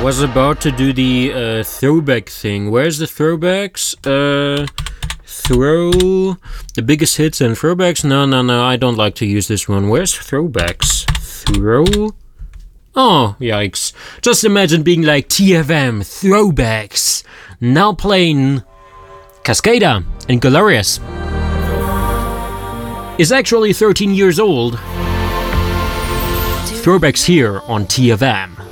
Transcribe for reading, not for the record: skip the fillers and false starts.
was about to do the throwback thing. Where's the throwbacks? Throw the biggest hits and throwbacks. No, I don't like to use this one. Where's throwbacks? Throw. Oh, yikes. Just imagine being like TFM throwbacks. Now playing Cascada and Glorious. Is actually 13 years old. Throwbacks here on TFM.